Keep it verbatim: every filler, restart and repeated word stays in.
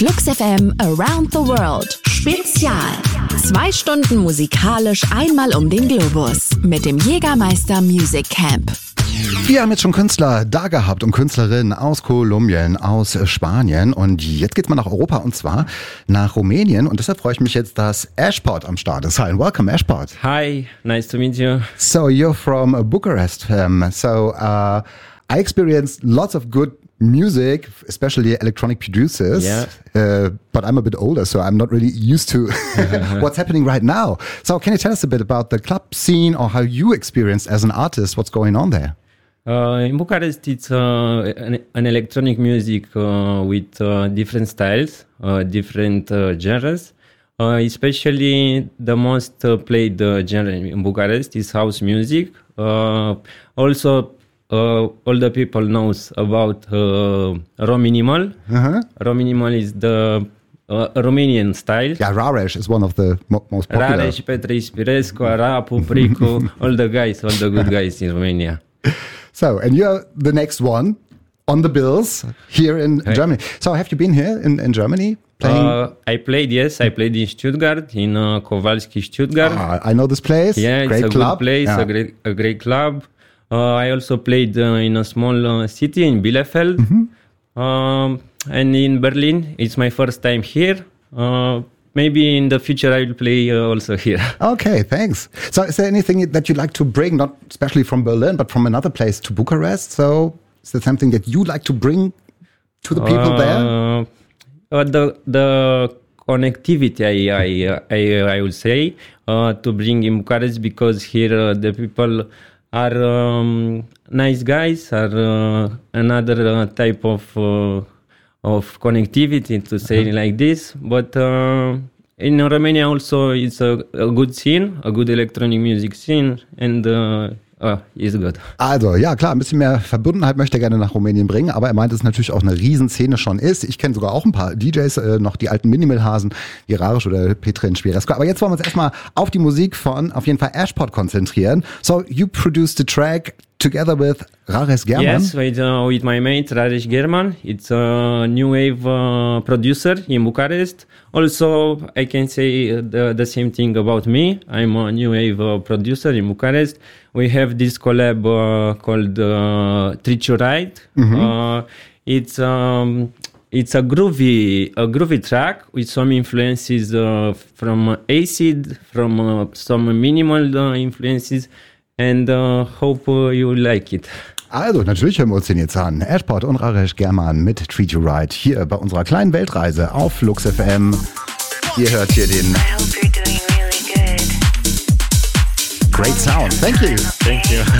Flux F M Around the World Spezial. Zwei Stunden musikalisch einmal um den Globus mit dem Jägermeister Music Camp. Wir haben jetzt schon Künstler da gehabt und Künstlerinnen aus Kolumbien, aus Spanien und jetzt geht's mal nach Europa und zwar nach Rumänien und deshalb freue ich mich jetzt, dass Ashpot am Start ist. Hi and welcome Ashpot. Hi, nice to meet you. So you're from Bucharest, um, so uh, I experienced lots of good music, especially electronic producers, yeah. uh, but I'm a bit older, so I'm not really used to what's happening right now. So can you tell us a bit about the club scene or how you experienced as an artist, what's going on there? Uh, in Bucharest, it's uh, an, an electronic music uh, with uh, different styles, uh, different uh, genres. Uh, especially the most uh, played uh, genre in Bucharest is house music. Uh, also, uh, all the people knows about uh, Ro Minimal. Uh-huh. Ro Minimal is the uh, Romanian style. Yeah, Raresh is one of the mo- most popular. Raresh, Petre Ispirescu, Arapu, Pricu, all the guys, all the good guys in Romania. So, and you're the next one on the bills here in Hey. Germany. So, have you been here in, in Germany playing? Uh, I played, yes, I played in Stuttgart, in uh, Kowalski, Stuttgart. Ah, I know this place. Yeah, Great it's a club. good place, Yeah. a great, a great club. Uh, I also played uh, in a small uh, city in Bielefeld, Mm-hmm. um, and in Berlin. It's my first time here. Uh, maybe in the future I will play uh, also here. Okay, thanks. So, is there anything that you'd like to bring, not especially from Berlin, but from another place to Bucharest? So, is there something that you'd like to bring to the people there? Uh, uh, the the connectivity, I I I, I would say, uh, to bring in Bucharest, because here uh, the people are um, nice guys, are uh, another uh, type of uh, of connectivity, to say Uh-huh. like this. But uh, in Romania also it's a, a good scene, a good electronic music scene, and uh, uh, it's good. Also, ja klar, ein bisschen mehr Verbundenheit möchte er gerne nach Rumänien bringen, aber er meint, dass es natürlich auch eine Riesenszene schon ist. Ich kenne sogar auch ein paar D Js, äh, noch die alten Minimalhasen, wie Raresh oder Petrin Spirescu. Aber jetzt wollen wir uns erstmal auf die Musik von, auf jeden Fall, Ashpot konzentrieren. So, you produced the track together with Raresh German. Yes, with, uh, with my mate Raresh German. It's a new wave uh, producer in Bucharest. Also, I can say the, the same thing about me. I'm a new wave uh, producer in Bucharest. We have this collab uh, called uh, Treat You Right. Uh, it's um, it's a groovy a groovy track with some influences uh, from acid, from uh, some minimal uh, influences. And uh, hope uh, you like it. Also, natürlich hören wir uns den jetzt an. Ashpot und Raresh German mit Treat You Right hier bei unserer kleinen Weltreise auf Flux F M. Ihr hört hier den I hope you're doing really good. Great Sound. Thank you. Thank you.